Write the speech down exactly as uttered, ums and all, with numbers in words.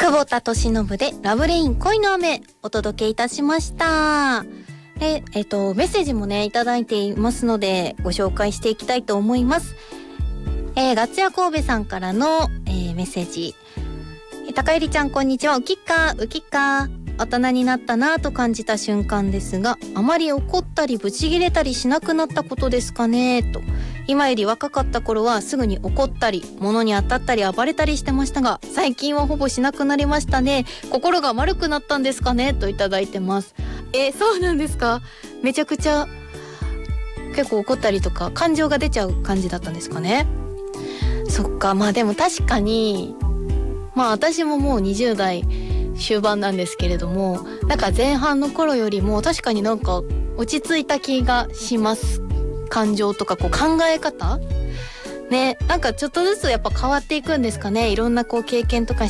久保田利伸でラブレイン恋の雨お届けいたしました。で、えっとメッセージもねいただいていますのでご紹介していきたいと思います。えー、ガツヤ神戸さんからの、えー、メッセージ。高入ちゃんこんにちは。ウキッカーウキッカー大人になったなぁと感じた瞬間ですが、あまり怒ったりブチギレたりしなくなったことですかねと。今より若かった頃はすぐに怒ったり物に当たったり暴れたりしてましたが、最近はほぼしなくなりましたね。心が丸くなったんですかねといただいてます。えー、そうなんですか。めちゃくちゃ結構怒ったりとか感情が出ちゃう感じだったんですかね。そっか。まあでも確かにまあ私ももうにじゅう代終盤なんですけれども、なんか前半の頃よりも確かになんか落ち着いた気がします。感情とかこう考え方ね、なんかちょっとずつやっぱ変わっていくんですかね。いろんなこう経験とか